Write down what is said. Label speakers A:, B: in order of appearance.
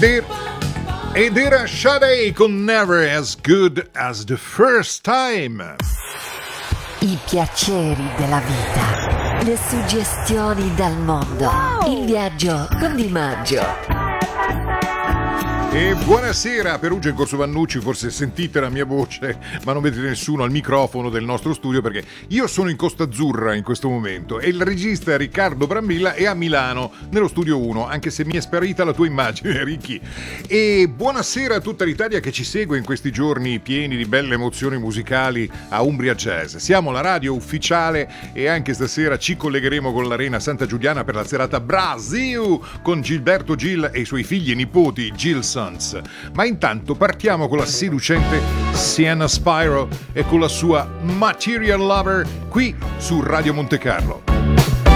A: Ed era Sade con Never As Good As The First Time.
B: I piaceri della vita, le suggestioni dal mondo, il viaggio con Di Maggio.
A: E buonasera, Perugia in Corso Vannucci. Forse sentite la mia voce, ma non vedete nessuno al microfono del nostro studio perché io sono in Costa Azzurra in questo momento e il regista Riccardo Brambilla è a Milano nello studio 1, anche se mi è sparita la tua immagine, Ricky. E buonasera a tutta l'Italia che ci segue in questi giorni pieni di belle emozioni musicali a Umbria Jazz. Siamo la radio ufficiale e anche stasera ci collegheremo con l'Arena Santa Giuliana per la serata Brasil con Gilberto Gil e i suoi figli e nipoti Gilson. Ma intanto partiamo con la seducente Sienna Spiro e con la sua Material Lover qui su Radio Monte Carlo.